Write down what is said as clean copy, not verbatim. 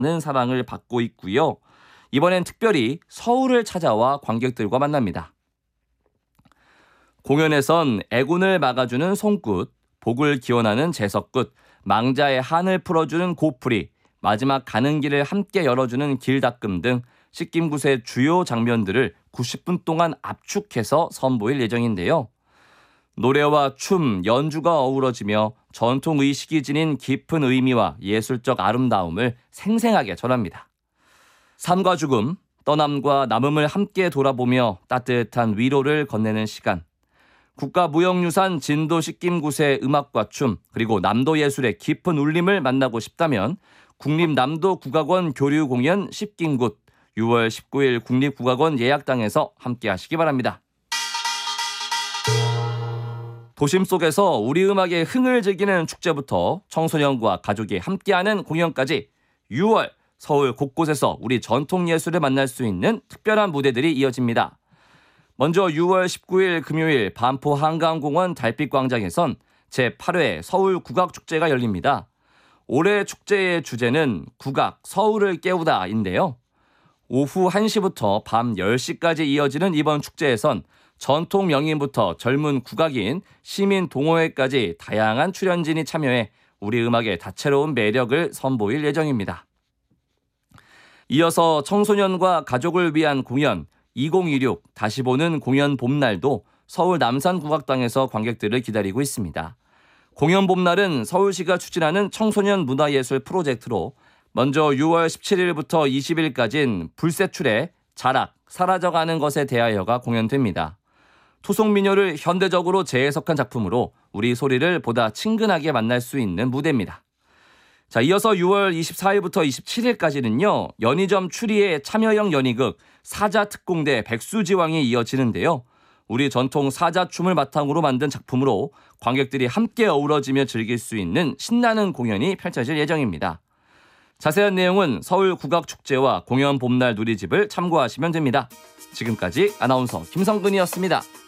사랑을 받고 있고요. 이번엔 특별히 서울을 찾아와 관객들과 만납니다. 공연에선 애군을 막아주는 송굿, 복을 기원하는 제석굿, 망자의 한을 풀어주는 고풀이, 마지막 가는 길을 함께 열어주는 길닦음 등 식김굿의 주요 장면들을 90분 동안 압축해서 선보일 예정인데요. 노래와 춤, 연주가 어우러지며 전통의식이 지닌 깊은 의미와 예술적 아름다움을 생생하게 전합니다. 삶과 죽음, 떠남과 남음을 함께 돌아보며 따뜻한 위로를 건네는 시간. 국가무형유산 진도 식김굿의 음악과 춤, 그리고 남도 예술의 깊은 울림을 만나고 싶다면 국립남도국악원 교류공연 식김굿 6월 19일 국립국악원 예약당에서 함께 하시기 바랍니다. 도심 속에서 우리 음악의 흥을 즐기는 축제부터 청소년과 가족이 함께하는 공연까지 6월 서울 곳곳에서 우리 전통예술을 만날 수 있는 특별한 무대들이 이어집니다. 먼저 6월 19일 금요일 반포 한강공원 달빛광장에선 제8회 서울국악축제가 열립니다. 올해 축제의 주제는 국악 서울을 깨우다인데요. 오후 1시부터 밤 10시까지 이어지는 이번 축제에선 전통 명인부터 젊은 국악인, 시민 동호회까지 다양한 출연진이 참여해 우리 음악의 다채로운 매력을 선보일 예정입니다. 이어서 청소년과 가족을 위한 공연 2026 다시 보는 공연 봄날도 서울 남산국악당에서 관객들을 기다리고 있습니다. 공연 봄날은 서울시가 추진하는 청소년 문화예술 프로젝트로 먼저 6월 17일부터 20일까지는 불세출의 자락, 사라져가는 것에 대하여가 공연됩니다. 토속민요를 현대적으로 재해석한 작품으로 우리 소리를 보다 친근하게 만날 수 있는 무대입니다. 자, 이어서 6월 24일부터 27일까지는요. 연희점 추리의 참여형 연희극 사자특공대 백수지왕이 이어지는데요. 우리 전통 사자춤을 바탕으로 만든 작품으로 관객들이 함께 어우러지며 즐길 수 있는 신나는 공연이 펼쳐질 예정입니다. 자세한 내용은 서울국악축제와 공연 봄날 누리집을 참고하시면 됩니다. 지금까지 아나운서 김성근이었습니다.